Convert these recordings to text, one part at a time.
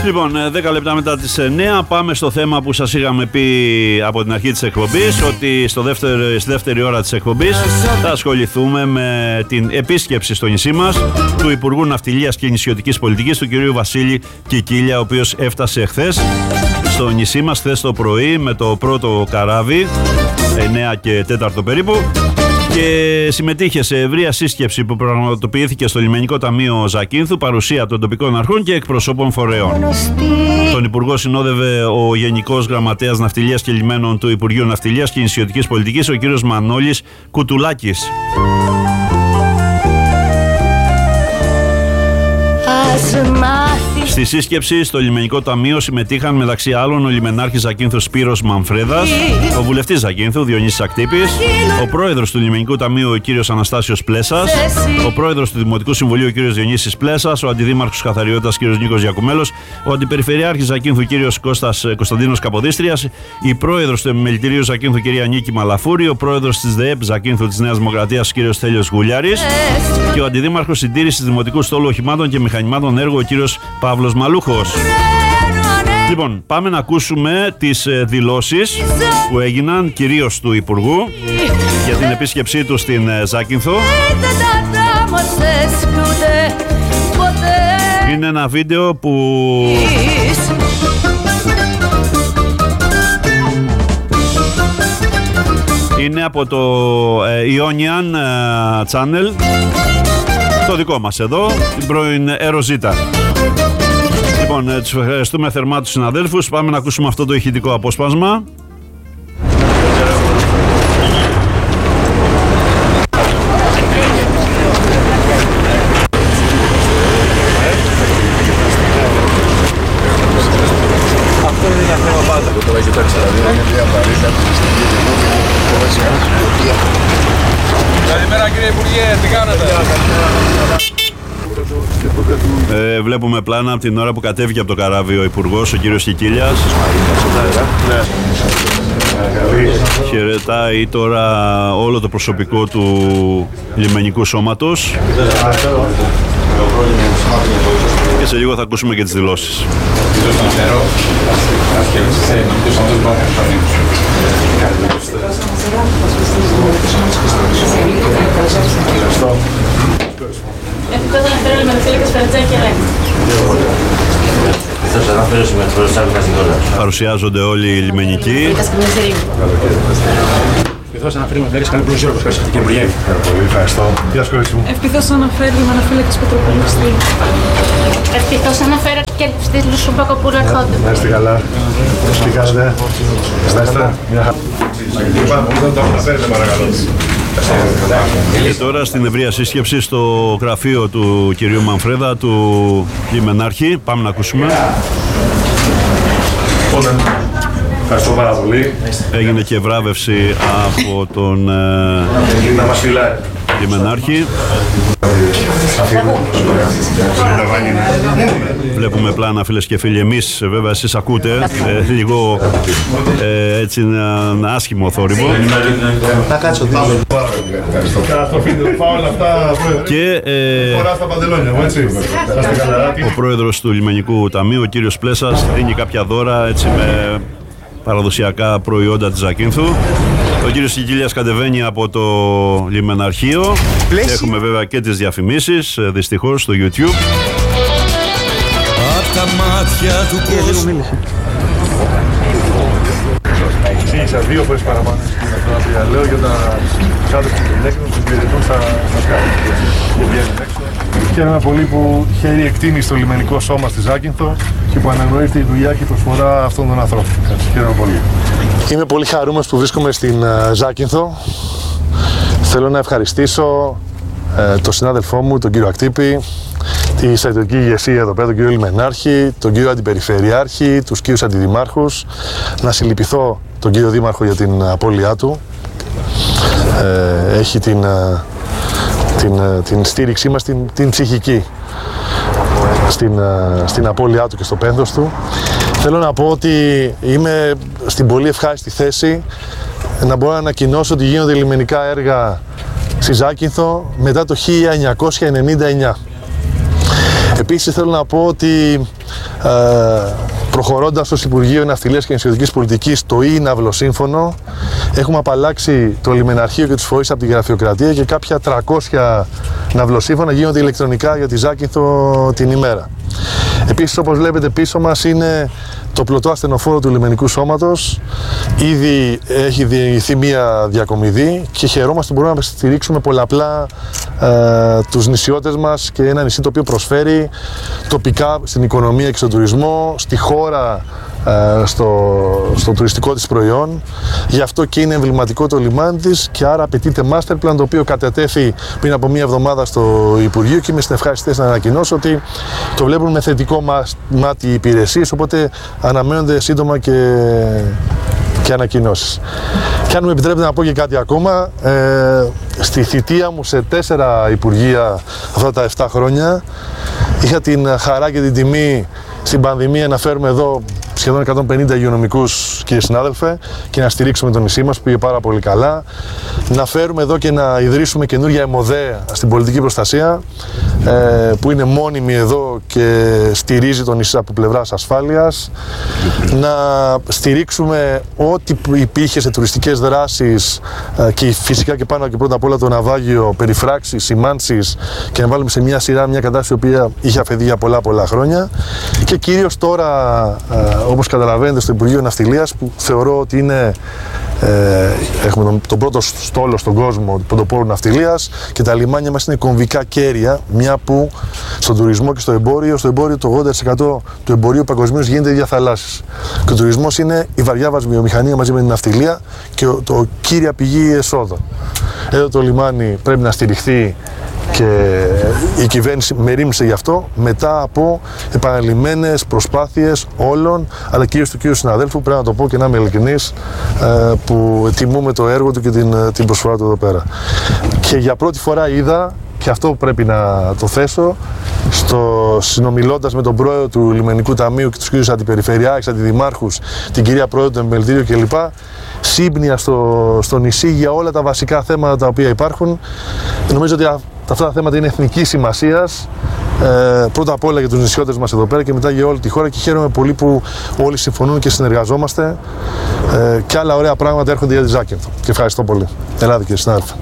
Λοιπόν, 10 λεπτά μετά τις 9 πάμε στο θέμα που σας είχαμε πει από την αρχή της εκπομπής, ότι στη δεύτερη ώρα της εκπομπής θα ασχοληθούμε με την επίσκεψη στο νησί μας του Υπουργού Ναυτιλίας και Νησιωτικής Πολιτικής, του κ. Βασίλη Κικίλια, ο οποίος έφτασε χθες στο νησί μας, χθες το πρωί, με το πρώτο καράβι, 9 και 4 περίπου, και συμμετείχε σε ευρεία σύσκεψη που πραγματοποιήθηκε στο Λιμενικό Ταμείο Ζακίνθου, παρουσία των τοπικών αρχών και εκπροσώπων φορέων. Τον Υπουργό συνόδευε ο Γενικός Γραμματέας Ναυτιλίας και Λιμένων του Υπουργείου Ναυτιλίας και Νησιωτικής Πολιτικής, ο κ. Μανώλης Κουτουλάκης. Στη σύσκεψη στο Λιμενικό Ταμείο συμμετείχαν μεταξύ άλλων ο λιμενάρχης Ζακίνθου Σπύρος Μανφρέδας, ο βουλευτής Ζακίνθου Διονύσης Ακτύπης, ο πρόεδρος του Λιμενικού Ταμείου ο κ. Αναστάσιος Πλέσας, ο πρόεδρος του Δημοτικού Συμβουλίου ο κ. Διονύσης Πλέσας, ο αντιδήμαρχος Καθαριότητας κ. Νίκος Γιακουμέλος, ο αντιπεριφερειάρχης Ζακίνθου κ. Κωνσταντίνος Καποδίστριας, η πρόεδρος του Επιμελητηρίου Ζακίνθου κ. Νίκη Μαλαφούρη, ο πρόεδρος της ΔΕΕΠ Ζακίνθου της Νέας Δημοκρατίας κ. Θέλιος Γουλιάρης και ο αντιδήμαρχος συντήρησης Δημοτικού Στόλου Οχημάτων και Μηχανημάτων Έργου ο κ. Παύλος Μαλούχος. Λοιπόν, πάμε να ακούσουμε τις δηλώσεις που έγιναν κυρίως του Υπουργού για την επίσκεψή του στην Ζάκυνθο. Είναι ένα βίντεο που είναι από το Ionian Channel, το δικό μας εδώ, την πρώην Εροζήτα. Λοιπόν, τους ευχαριστούμε θερμά τους συναδέλφους. Πάμε να ακούσουμε αυτό το ηχητικό απόσπασμα. Αυτό είναι ένα θέμα πάντα που τώρα έχει υπάρξει. Καλημέρα κύριε Υπουργέ, τι κάνετε? Βλέπουμε πλάνα από την ώρα που κατέβηκε από το καράβι ο Υπουργός, ο κύριος Κικίλιας. Χαιρετάει τώρα όλο το προσωπικό του λιμενικού σώματος και σε λίγο θα ακούσουμε και τις δηλώσεις. Παρουσιάζονται όλοι οι λιμενικοί. Ευτυχώς αναφέρει με κάνει πλούσιο όπως ευχαριστώ κύριε Υπουργέ. Πολύ ευχαριστώ. Γεια σου κορίτσι μου. Ευτυχώς αναφέρει με αναφύλακες Πετροπολίου στη... Ευτυχώς αναφέρει και ελπιστής Λουσουμπακοπούλου ερχόνται. Να είστε καλά. Τι κάνετε? Να είστε. Και τώρα στην ευρεία σύσκεψη στο γραφείο του κυρίου Μανφρέδα, του λιμενάρχη. Πάμε να ακούσουμε. Ευχαριστώ πάρα πολύ. Έγινε και βράβευση από τον λιμενάρχη. Βλέπουμε πλάνα, φίλες και φίλοι. Εμείς βέβαια, εσείς ακούτε λίγο έτσι ένα άσχημο θόρυβο. Θα κάτσω. Και ο πρόεδρος του Λιμενικού Ταμείου, ο κύριος Πλέσας, δίνει κάποια δώρα έτσι με παραδοσιακά προϊόντα της Ζακίνθου. Ο κύριος Κικίλιας κατεβαίνει από το λιμεναρχείο. Έχουμε βέβαια και τις διαφημίσεις, δυστυχώς, στο YouTube. Απ' τα μάτια του κόσμου. Εξήγησα 2 φορές παραπάνω. Λέω για τα κάτω του τηλέκνου που υπηρετούν στα σκάφη. Και βγαίνουν έξω. Χαίρομαι πολύ που χαίρει εκτίμηση στο λιμενικό σώμα στη Ζάκυνθο και που αναγνωρίζεται η δουλειά και η προσφορά αυτών των ανθρώπων. Χαίρομαι πολύ. Είμαι πολύ χαρούμενος που βρίσκομαι στην Ζάκυνθο. Θέλω να ευχαριστήσω τον συνάδελφό μου, τον κύριο Ακτύπη, τη στρατιωτική ηγεσία εδώ πέρα, τον κύριο Λιμενάρχη, τον κύριο Αντιπεριφερειάρχη, τους κύριους αντιδημάρχους. Να συλληπιθώ τον κύριο Δήμαρχο για την απώλειά του. Έχει την στήριξή μας, την ψυχική στην απώλειά του και στο πένθος του. Θέλω να πω ότι είμαι στην πολύ ευχάριστη θέση να μπορώ να ανακοινώσω ότι γίνονται λιμενικά έργα στη Ζάκυνθο μετά το 1999. Επίσης θέλω να πω ότι προχωρώντας ως Υπουργείο Ναυτιλίας και Νησιωτικής Πολιτικής το ναυλοσύμφωνο, έχουμε απαλλάξει το λιμεναρχείο και τους φορείς από τη γραφειοκρατία και κάποια 300 ναυλοσύμφωνα γίνονται ηλεκτρονικά για τη Ζάκυνθο την ημέρα. Επίσης, όπως βλέπετε πίσω μας είναι το πλωτό ασθενοφόρο του λιμενικού σώματος. Ήδη έχει διηγηθεί μία διακομιδή και χαιρόμαστε που μπορούμε να στηρίξουμε πολλαπλά τους νησιώτες μας και ένα νησί το οποίο προσφέρει τοπικά στην οικονομία και στον τουρισμό, στη χώρα, στο τουριστικό της προϊόν. Γι' αυτό και είναι εμβληματικό το λιμάνι της και άρα απαιτείται master plan, το οποίο κατετέθη πριν από μία εβδομάδα στο Υπουργείο και είμαι στην ευχάριστη θέση να ανακοινώσω ότι το βλέπουν με θετικό μάτι οι υπηρεσίες, οπότε αναμένονται σύντομα και ανακοινώσεις. Και αν μου επιτρέπετε να πω και κάτι ακόμα, στη θητεία μου σε 4 υπουργεία αυτά τα 7 χρόνια είχα την χαρά και την τιμή στην πανδημία να φέρουμε εδώ σχεδόν 150 υγειονομικούς, κύριε συνάδελφε, και να στηρίξουμε το νησί μας που πήγε πάρα πολύ καλά. Να φέρουμε εδώ και να ιδρύσουμε καινούργια ΕΜΟΔΕ στην πολιτική προστασία, που είναι μόνιμη εδώ και στηρίζει το νησί από πλευράς ασφάλειας. Να στηρίξουμε ό,τι υπήρχε σε τουριστικές δράσεις και φυσικά και πάνω και πρώτα απ' όλα το ναυάγιο, περιφράξεις, σημάνσεις, και να βάλουμε σε μια σειρά μια κατάσταση η οποία είχε αφαιθεί για πολλά πολλά και κυρίως τώρα, όπως καταλαβαίνετε, στο Υπουργείο Ναυτιλίας, που θεωρώ ότι είναι έχουμε τον πρώτο στόλο στον κόσμο πρωτοπόρου ναυτιλίας και τα λιμάνια μας είναι κομβικά κέρια, μια που στον τουρισμό και στο εμπόριο το 80% του εμπορίου παγκοσμίως γίνεται δια θαλάσσης. Και ο τουρισμός είναι η βαριά βιομηχανία μαζί με την ναυτιλία και το κύρια πηγή εσόδων. Εδώ το λιμάνι πρέπει να στηριχθεί και η κυβέρνηση μερίμνησε γι' αυτό μετά από επαναλημμένες προσπάθειες όλων, αλλά κυρίως του κύριου συναδέλφου, πρέπει να το πω και να είμαι ειλικρινής, που τιμούμε το έργο του και την προσφορά του εδώ πέρα. Και για πρώτη φορά είδα, και αυτό πρέπει να το θέσω, συνομιλώντας με τον πρόεδρο του Λιμενικού Ταμείου και τους κύριους αντιπεριφερειάρχες, αντιδημάρχους, την κυρία πρόεδρο του Επιμελητήριου κλπ, σύμπνοια στο νησί για όλα τα βασικά θέματα τα οποία υπάρχουν. Νομίζω ότι αυτά τα θέματα είναι εθνικής σημασίας, πρώτα απ' όλα για τους νησιώτες μας εδώ πέρα και μετά για όλη τη χώρα, και χαίρομαι πολύ που όλοι συμφωνούν και συνεργαζόμαστε, και άλλα ωραία πράγματα έρχονται για τη Ζάκυνθο. Και ευχαριστώ πολύ. Ελάτε κύριε συνάδελφε.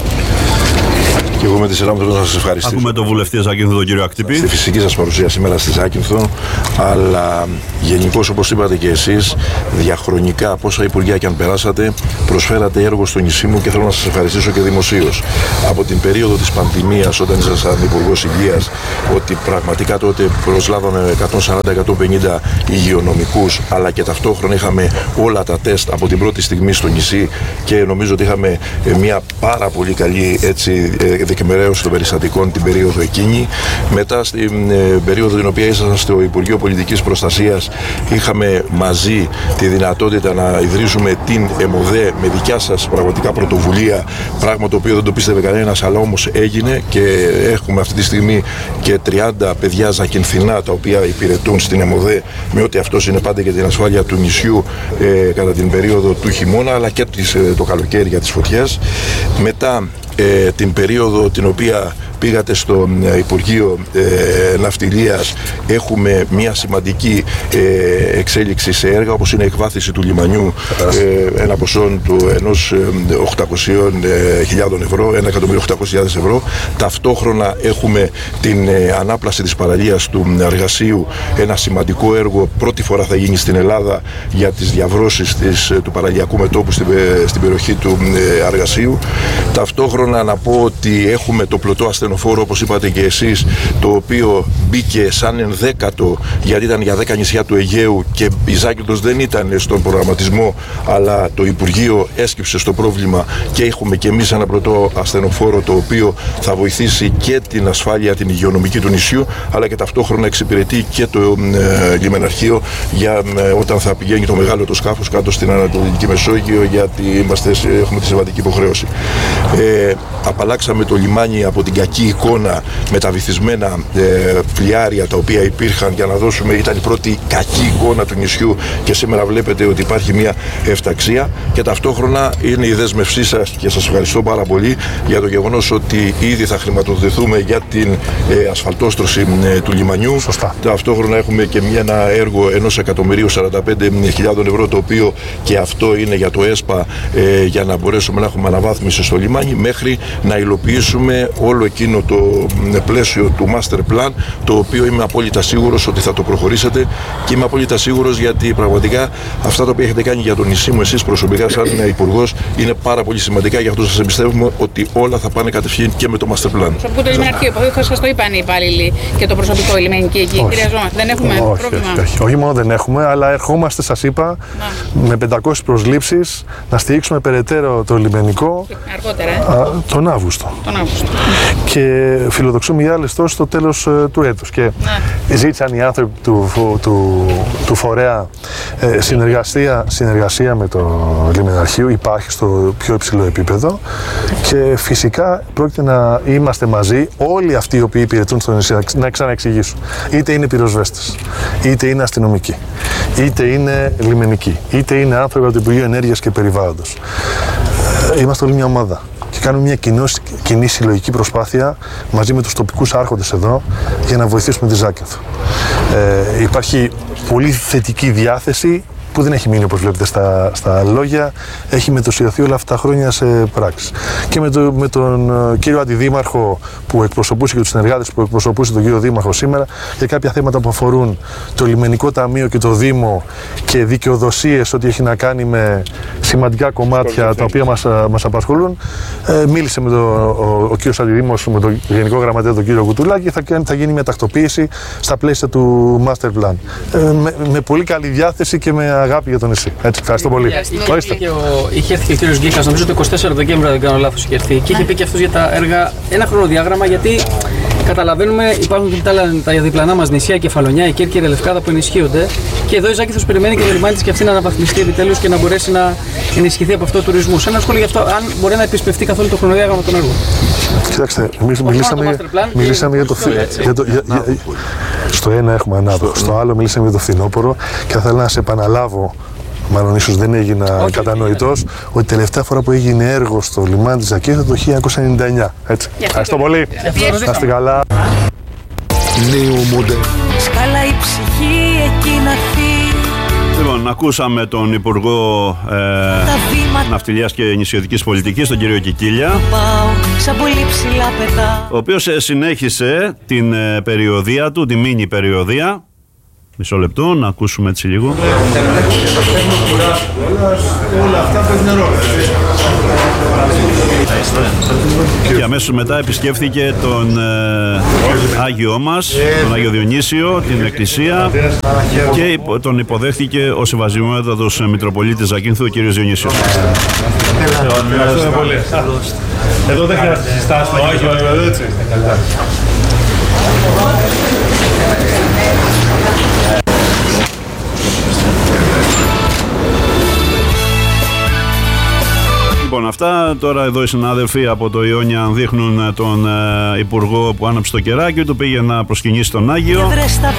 Και εγώ με τη σειρά μου θέλω να σας ευχαριστήσω. Ακούμε τον βουλευτή Ζάκυνθο, τον κύριο Ακτύπη. Στη φυσική σας παρουσία σήμερα στη Ζάκυνθο, αλλά γενικώς, όπως είπατε και εσείς, διαχρονικά, πόσα υπουργεία και αν περάσατε, προσφέρατε έργο στο νησί μου και θέλω να σας ευχαριστήσω και δημοσίως. Από την περίοδο της πανδημίας, όταν ήσασταν υπουργός υγείας, ότι πραγματικά τότε προσλάβαμε 140-150 υγειονομικούς, αλλά και ταυτόχρονα είχαμε όλα τα τεστ από την πρώτη στιγμή στο νησί και νομίζω ότι είχαμε μια πάρα πολύ καλή δεκμεραίωση των περιστατικών την περίοδο εκείνη. Μετά στην περίοδο την οποία ήσασταν στο Υπουργείο Πολιτικής Προστασίας, είχαμε μαζί τη δυνατότητα να ιδρύσουμε την ΕΜΟΔΕ με δικιά σας πραγματικά πρωτοβουλία, πράγμα το οποίο δεν το πίστευε κανένας, αλλά όμως έγινε, και έχουμε αυτή τη στιγμή και 30 παιδιά ζακυνθινά τα οποία υπηρετούν στην ΕΜΟΔΕ, με ό,τι αυτό είναι πάντα για την ασφάλεια του νησιού κατά την περίοδο του χειμώνα, αλλά και το καλοκαίρι για τις φωτιές. Μετά την περίοδο την οποία πήγατε στο Υπουργείο Ναυτιλίας, έχουμε μια σημαντική εξέλιξη σε έργα όπως είναι η εκβάθυνση του λιμανιού, ένα ποσό του 1.800.000 ευρώ, 1.800.000 ευρώ. Ταυτόχρονα έχουμε την ανάπλαση της παραλίας του Αργασίου, ένα σημαντικό έργο, πρώτη φορά θα γίνει στην Ελλάδα, για τις διαβρώσεις του παραλιακού μετώπου στην περιοχή του Αργασίου. Ταυτόχρονα να πω ότι έχουμε το πλωτό ασθενοφόρο, όπως είπατε και εσείς, το οποίο μπήκε σαν ενδέκατο, γιατί ήταν για 10 νησιά του Αιγαίου και η Ζάκυνθος δεν ήταν στον προγραμματισμό, αλλά το Υπουργείο έσκυψε στο πρόβλημα και έχουμε και εμείς ένα πλωτό ασθενοφόρο, το οποίο θα βοηθήσει και την ασφάλεια την υγειονομική του νησιού, αλλά και ταυτόχρονα εξυπηρετεί και το λιμεναρχείο για όταν θα πηγαίνει το μεγάλο το σκάφος κάτω στην Ανατολική Μεσόγειο, γιατί έχουμε τη συμβατική υποχρέωση. Απαλλάξαμε το λιμάνι από την κακή κακή εικόνα με τα βυθισμένα φλιάρια τα οποία υπήρχαν για να δώσουμε, ήταν η πρώτη κακή εικόνα του νησιού και σήμερα βλέπετε ότι υπάρχει μια εφταξία και ταυτόχρονα είναι η δέσμευσή σας και σας ευχαριστώ πάρα πολύ για το γεγονός ότι ήδη θα χρηματοδοτηθούμε για την ασφαλτόστρωση του λιμανιού. Σωστά. Ταυτόχρονα έχουμε και ένα έργο 1.045.000 ευρώ το οποίο και αυτό είναι για το ΕΣΠΑ για να μπορέσουμε να έχουμε αναβάθμιση στο λιμάνι μέχρι να υλοποιήσουμε όλο εκείνο το πλαίσιο του Master Plan το οποίο είμαι απόλυτα σίγουρος ότι θα το προχωρήσετε και είμαι απόλυτα σίγουρος γιατί πραγματικά αυτά τα οποία έχετε κάνει για το νησί μου εσείς προσωπικά σαν υπουργός είναι πάρα πολύ σημαντικά, γι' αυτό σας εμπιστεύουμε ότι όλα θα πάνε κατευθείαν και με το Master Plan. Προσωπικό το λιμεναρχείο, θα σας το είπαν οι υπάλληλοι και το προσωπικό λιμενική εκεί. Χρειαζόμαστε, δεν έχουμε πρόβλημα. Όχι μόνο δεν έχουμε, αλλά ερχόμαστε, σας είπα, με 500 προσλήψεις να στηρίξουμε περαιτέρω το λιμενικό τον Αύγουστο. Και φιλοδοξούμε για άλλες τόσες στο τέλος του έτους. Και ζήτησαν οι άνθρωποι του φορέα συνεργασία με το λιμεναρχείο, υπάρχει στο πιο υψηλό επίπεδο και φυσικά πρόκειται να είμαστε μαζί όλοι αυτοί οι οποίοι υπηρετούν στο νησί, να ξαναεξηγήσουν. Είτε είναι πυροσβέστες, είτε είναι αστυνομικοί, είτε είναι λιμενικοί, είτε είναι άνθρωποι από το Υπουργείο Ενέργειας και Περιβάλλοντος. Είμαστε όλοι μια ομάδα και κάνουμε μια κοινή συλλογική προσπάθεια μαζί με τους τοπικούς άρχοντες εδώ για να βοηθήσουμε τη Ζάκυνθο. Υπάρχει πολύ θετική διάθεση που δεν έχει μείνει όπως βλέπετε στα λόγια, έχει μετωσιωθεί όλα αυτά τα χρόνια σε πράξεις. Και με τον κύριο Αντιδήμαρχο που εκπροσωπούσε και τους συνεργάτες που εκπροσωπούσε τον κύριο Δήμαρχο σήμερα για κάποια θέματα που αφορούν το Λιμενικό Ταμείο και το Δήμο και δικαιοδοσίες ό,τι έχει να κάνει με σημαντικά κομμάτια τα οποία μας απασχολούν. Μίλησε με ο κύριος Αντιδήμος, με τον Γενικό Γραμματέα τον κύριο Κουτουλάκη, θα γίνει μια τακτοποίηση στα πλαίσια του Master Plan. Με πολύ καλή διάθεση και με αγάπη για το νησί. Έτσι, ευχαριστώ πολύ. Είχε έρθει και ο κύριος Γκίκας, νομίζω το 24 Δεκέμβρη, αν δεν κάνω λάθος, είχε έρθει και είχε πει και αυτός για τα έργα ένα χρονοδιάγραμμα, γιατί καταλαβαίνουμε υπάρχουν και τα διπλανά μας νησιά, Κεφαλονιά, η Κέρκυρα, Λευκάδα που ενισχύονται και εδώ η Ζάκυνθος περιμένει και το λιμάνι της και αυτή να αναβαθμιστεί επιτέλους και να μπορέσει να ενισχυθεί από αυτό το τουρισμό. Σε ένα σχόλιο γι' αυτό, αν μπορεί να επισπευτεί καθόλου το χρονοδιάγραμμα των έργων. Κοιτάξτε, μιλήσαμε για το στο ένα έχουμε ανάδοχο, στο άλλο μιλήσαμε για το φθινόπωρο και θα ήθελα να σε επαναλάβω, μάλλον ίσως δεν έγινα κατανοητός, ότι τελευταία φορά που έγινε έργο στο λιμάνι της Ζακύνθου το 1999. Έτσι. Ευχαριστώ πολύ. Να είστε καλά. Νέο μοντέλο. Σκάλα η ψυχή εκεί να φύγει. Λοιπόν, ακούσαμε τον Υπουργό Ναυτιλίας και Νησιωτικής Πολιτικής, τον κύριο Κικίλια, ο οποίος συνέχισε την περιοδεία του, τη μίνι περιοδεία. Μισό λεπτό, να ακούσουμε έτσι λίγο. Όλα αυτά παίρνουν νερό. Και αμέσως μετά επισκέφθηκε τον Άγιό μας, τον Άγιο Διονύσιο, την Εκκλησία και τον υποδέχθηκε ο Σεβασμιότατος Μητροπολίτης Ζακύνθου, ο κύριος Διονύσιος. Εδώ δεν χρειάζεται συστάσεις, το Άγιο, έτσι. Λοιπόν, αυτά τώρα εδώ οι συνάδελφοι από το Ιόνια δείχνουν τον Υπουργό που άναψε το κεράκι του, πήγε να προσκυνήσει τον Άγιο.